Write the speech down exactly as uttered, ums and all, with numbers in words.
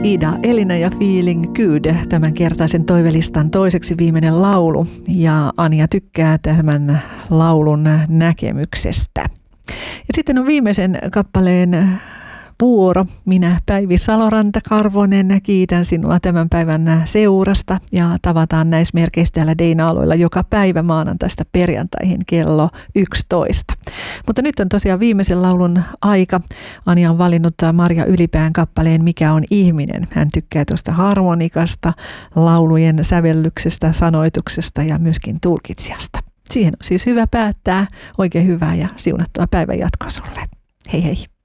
Ida, Elina ja Feeling Good, tämän kertaisen toivelistan toiseksi viimeinen laulu. Ja Anja tykkää tämän laulun näkemyksestä. Ja sitten on viimeisen kappaleen vuoro. Minä, Päivi Saloranta-Karvonen, kiitän sinua tämän päivän seurasta ja tavataan näissä merkeissä täällä Deina-alueella joka päivä maanantaista perjantaihin kello yksitoista. Mutta nyt on tosiaan viimeisen laulun aika. Anja on valinnut Marja Ylipään kappaleen Mikä on ihminen. Hän tykkää tuosta harmonikasta, laulujen sävellyksestä, sanoituksesta ja myöskin tulkitsijasta. Siihen on siis hyvä päättää. Oikein hyvää ja siunattua päivän jatkoa sulle. Hei hei!